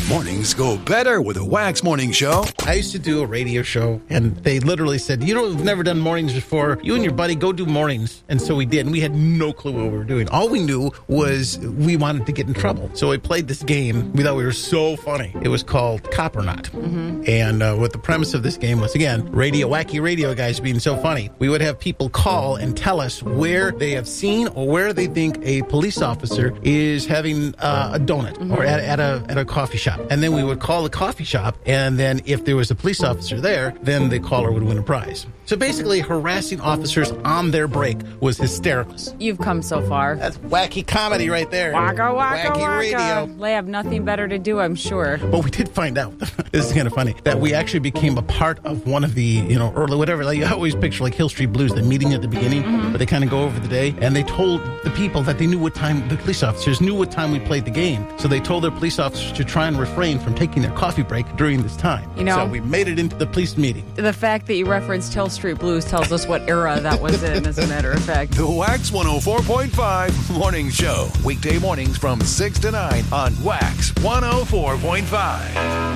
Mornings go better with a Wax Morning Show. I used to do a radio show, and they literally said, you've never done mornings before. You and your buddy go do mornings. And so we did, and we had no clue what we were doing. All we knew was we wanted to get in trouble. So we played this game. We thought we were so funny. It was called Cop or Not. Mm-hmm. And what the premise of this game was, again, wacky radio guys being so funny. We would have people call and tell us where they have seen or where they think a police officer is having a donut or at a coffee shop. And then we would call the coffee shop, and then if there was a police officer there, then the caller would win a prize. So basically, harassing officers on their break was hysterical. You've come so far. That's wacky comedy right there. Waka, waka, wacky waka. radio. They have nothing better to do, I'm sure. But we did find out, this is kind of funny, that we actually became a part of one of the, early whatever. Like, you always picture like Hill Street Blues, the meeting at the beginning, where they kind of go over the day. And they told the people that they knew what time, the police officers knew what time we played the game. So they told their police officers to try and refrain from taking their coffee break during this time. So we made it into the police meeting. The fact that you referenced Hill Street Blues tells us what era that was in, as a matter of fact. The Wax 104.5 Morning Show. Weekday mornings from 6 to 9 on Wax 104.5.